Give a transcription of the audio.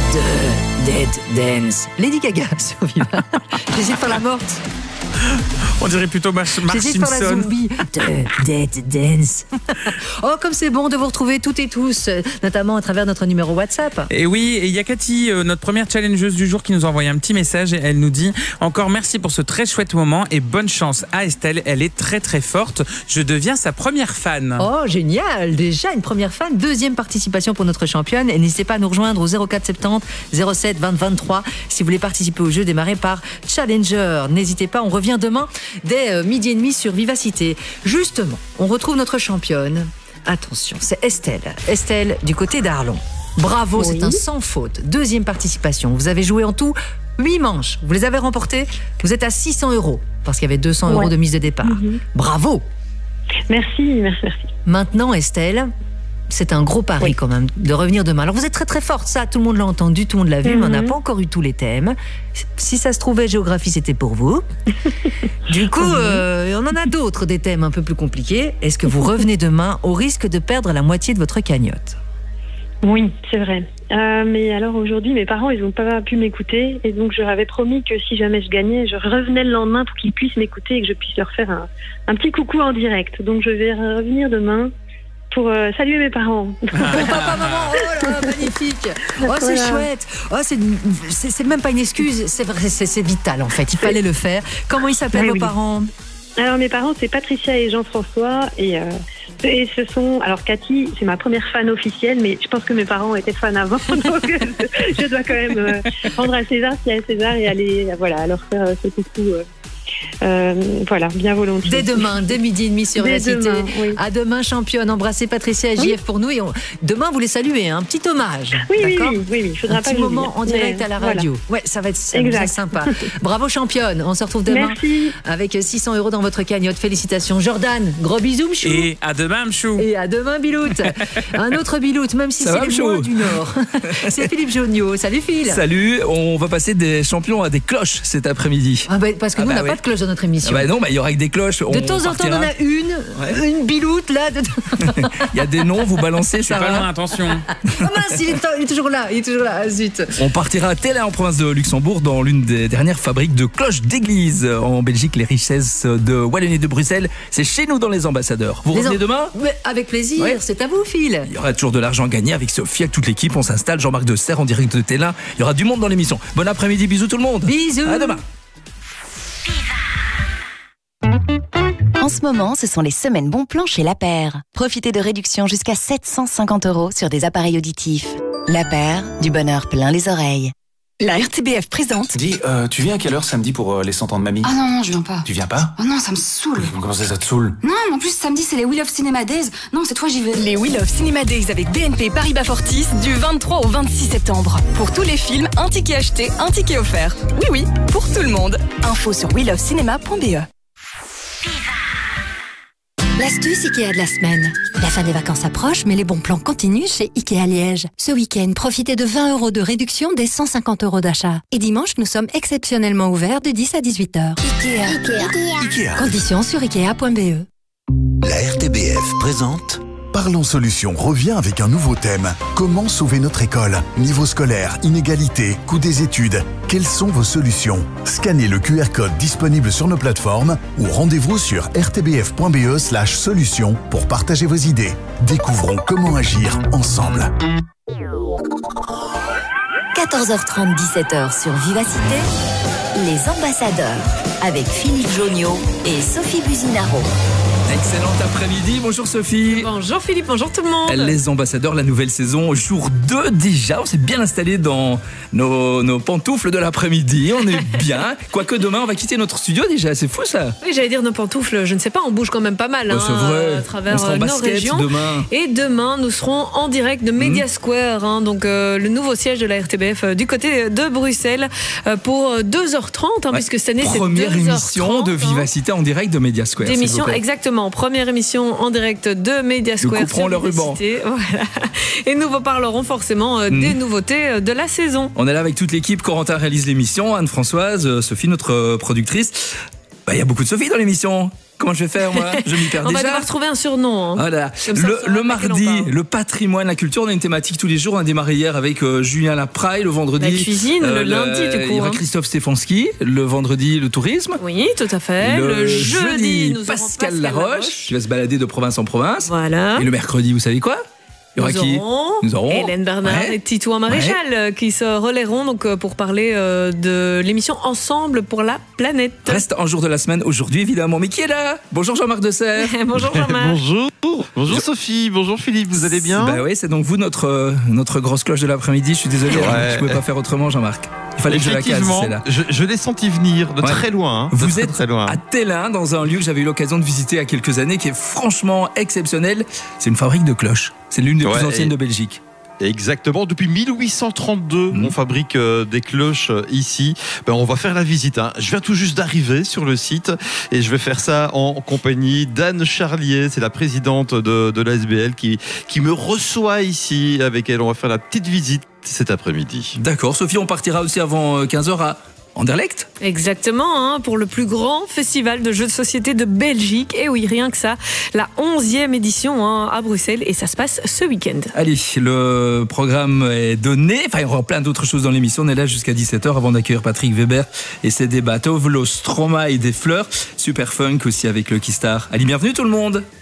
de Dead Dance. Lady Gaga sur Viva. J'hésite pour la morte. On dirait plutôt Marge J'hésite pour la Simpson. zombie de Dead Dance. Oh, comme c'est bon de vous retrouver toutes et tous, notamment à travers notre numéro WhatsApp. Et oui, et il y a Cathy, notre première challengeuse du jour, qui nous a envoyé un petit message et elle nous dit « Encore merci pour ce très chouette moment et bonne chance à Estelle, elle est très très forte. Je deviens sa première fan. » Oh, génial! Déjà une première fan, deuxième participation pour notre championne. Et n'hésitez pas à nous rejoindre au 04 70 07 20 23 si vous voulez participer au jeu démarré par Challenger. N'hésitez pas, on revient demain dès midi et demi sur Vivacité. Justement, on retrouve notre championne. Attention, c'est Estelle. Estelle du côté d'Arlon. Bravo, c'est un sans faute. Deuxième participation. Vous avez joué en tout 8 manches. Vous les avez remportées. Vous êtes à 600 € parce qu'il y avait 200 € de mise de départ. Bravo! Merci. Maintenant, Estelle, c'est un gros pari quand même de revenir demain. Alors vous êtes très très forte, ça, tout le monde l'a entendu, tout le monde l'a vu, mais on n'a pas encore eu tous les thèmes. Si ça se trouvait, géographie, c'était pour vous. Du coup, on en a d'autres, des thèmes un peu plus compliqués. Est-ce que vous revenez demain au risque de perdre la moitié de votre cagnotte? Oui, c'est vrai. Mais alors aujourd'hui, mes parents, ils n'ont pas pu m'écouter. Et donc, je leur avais promis que si jamais je gagnais, je revenais le lendemain pour qu'ils puissent m'écouter et que je puisse leur faire un petit coucou en direct. Donc, je vais revenir demain pour saluer mes parents. Papa, maman, oh là, magnifique. Oh, c'est chouette. Oh, c'est même pas une excuse, c'est vrai, c'est vital en fait. Il fallait le faire. Comment ils s'appellent vos parents? Alors mes parents, c'est Patricia et Jean-François et ce sont, alors Cathy, c'est ma première fan officielle, mais je pense que mes parents étaient fans avant, donc je dois quand même rendre à César ce qu'il y a à César et aller, voilà, leur faire ce coucou. Voilà, bien volontiers. Dès demain, dès midi et demi sur Vivacité. Oui. À demain, championne. Embrassez Patricia et JF pour nous. Et demain, vous les saluez, un petit hommage. Oui. Faudra un petit moment en direct à la radio. Voilà. Ouais, ça va être sympa. Bravo, championne. On se retrouve demain. Merci. Avec 600 € dans votre cagnotte. Félicitations, Jordan. Gros bisous, Mchou. Et à demain, Mchou. Et à demain, Biloute. Un autre Biloute, même si c'est les moins du Nord. C'est Philippe Joniot. Salut, Phil. Salut. On va passer des champions à des cloches cet après-midi. Ah parce que nous, on n'a pas de cloche dans notre émission. Non, il y aura que des cloches. De temps en temps, on en a une Biloute là. Il y a des noms, vous balancez, ça Pas va. loin, attention. Oh mince, il est toujours là. Ah, zut. On partira à Télé en province de Luxembourg dans l'une des dernières fabriques de cloches d'église. En Belgique, les richesses de Wallonie et de Bruxelles, c'est chez nous dans les ambassadeurs. Vous revenez demain? Avec plaisir, c'est à vous, Phil. Il y aura toujours de l'argent gagné avec Sophie, avec toute l'équipe. On s'installe, Jean-Marc de Serre en direct de Télin. Il y aura du monde dans l'émission. Bon après-midi, bisous tout le monde. Bisous. À demain. En ce moment, ce sont les semaines bon plan chez La Paire. Profitez de réductions jusqu'à 750 € sur des appareils auditifs. La Paire, du bonheur plein les oreilles. La RTBF présente. Dis, tu viens à quelle heure samedi pour les 100 ans de mamie? Ah non, je viens pas. Tu viens pas? Oh non, ça me saoule. Comment ça te saoule? Non, en plus samedi c'est les Wheel of Cinema Days. Non, cette fois j'y vais. Les Wheel of Cinema Days avec BNP Paribas Fortis du 23 au 26 septembre. Pour tous les films, un ticket acheté, un ticket offert. Oui, pour tout le monde. Info sur wheelofcinema.be. L'astuce Ikea de la semaine. La fin des vacances approche, mais les bons plans continuent chez Ikea Liège. Ce week-end, profitez de 20 € de réduction dès 150 € d'achat. Et dimanche, nous sommes exceptionnellement ouverts de 10 à 18 h. Ikea. Conditions sur ikea.be. La RTBF présente Parlons Solutions revient avec un nouveau thème. Comment sauver notre école? Niveau scolaire, inégalité, coût des études. Quelles sont vos solutions? Scannez le QR code disponible sur nos plateformes ou rendez-vous sur rtbf.be/solutions pour partager vos idées. Découvrons comment agir ensemble. 14h30, 17h sur Vivacité, les ambassadeurs avec Philippe Joniot et Sophie Buzinaro. Excellent après-midi, bonjour Sophie. Bonjour Philippe, bonjour tout le monde. Les ambassadeurs, la nouvelle saison, jour 2 déjà, on s'est bien installé dans nos pantoufles de l'après-midi, on est bien. Quoique demain on va quitter notre studio déjà, c'est fou ça. Oui, j'allais dire nos pantoufles, je ne sais pas, on bouge quand même pas mal c'est vrai. à travers on sera en nos basket régions. Demain. Et demain nous serons en direct de Media Square, donc le nouveau siège de la RTBF du côté de Bruxelles pour 2h30, puisque cette année c'est 2h30. Première émission de Vivacité en direct de Media Square. D'émission, exactement. Première émission en direct de Media Square. Nous couperons le ruban. Voilà. Et nous vous parlerons forcément des nouveautés de la saison. On est là avec toute l'équipe. Corentin réalise l'émission. Anne-Françoise, Sophie, notre productrice. Il y a beaucoup de Sophie dans l'émission. Comment je vais faire, moi? Je m'y perds On déjà. va devoir trouver un surnom. Hein. Voilà. Comme ça, Le mardi, le patrimoine, la culture, on a une thématique tous les jours. On a démarré hier avec Julien Lapraille, le vendredi. La cuisine, le lundi, du coup. Il y aura Christophe Stefanski, le vendredi, le tourisme. Oui, tout à fait. Le jeudi, nous aurons Pascal Laroche, qui va se balader de province en province. Voilà. Et le mercredi, vous savez quoi? Il y aura qui? Nous aurons Hélène Bernard et Titouan Maréchal qui se relayeront donc, pour parler de l'émission Ensemble pour la planète. Reste un jour de la semaine aujourd'hui, évidemment. Mais qui est là? Bonjour Jean-Marc Dessert. Bonjour Jean-Marc. Bonjour Sophie, bonjour Philippe, vous allez bien? Bah oui, c'est donc vous notre grosse cloche de l'après-midi. Je suis désolé, je ne pouvais pas faire autrement, Jean-Marc. Il fallait que je la case, celle-là. Je l'ai senti venir de très loin. Vous êtes très loin. À Tellin, dans un lieu que j'avais eu l'occasion de visiter il y a quelques années, qui est franchement exceptionnel. C'est une fabrique de cloches. C'est l'une des plus anciennes de Belgique. Exactement, depuis 1832, on fabrique des cloches ici. On va faire la visite. Hein. Je viens tout juste d'arriver sur le site et je vais faire ça en compagnie d'Anne Charlier, c'est la présidente de l'ASBL qui me reçoit ici. Avec elle, on va faire la petite visite cet après-midi. D'accord, Sophie, on partira aussi avant 15h à Anderlecht. Exactement, pour le plus grand festival de jeux de société de Belgique. Et oui, rien que ça, la 11e édition à Bruxelles, et ça se passe ce week-end. Allez, le programme est donné. Enfin, il y aura plein d'autres choses dans l'émission. On est là jusqu'à 17h avant d'accueillir Patrick Weber et ses débats. Tovlo, Stromae et des fleurs. Super funk aussi avec le Keystar. Allez, bienvenue tout le monde.